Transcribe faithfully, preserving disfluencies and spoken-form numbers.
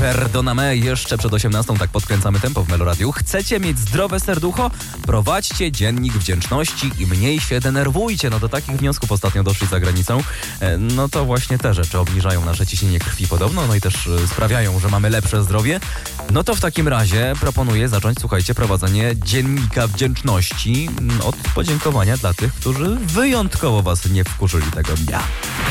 Perdoname, jeszcze przed osiemnastą, tak podkręcamy tempo w Meloradiu. Chcecie mieć zdrowe serducho? Prowadźcie dziennik wdzięczności i mniej się denerwujcie. No do takich wniosków ostatnio doszli za granicą. E, No to właśnie te rzeczy obniżają nasze ciśnienie krwi podobno, no i też e, sprawiają, że mamy lepsze zdrowie. No to w takim razie proponuję zacząć, słuchajcie, prowadzenie dziennika wdzięczności od podziękowania dla tych, którzy wyjątkowo was nie wkurzyli tego dnia.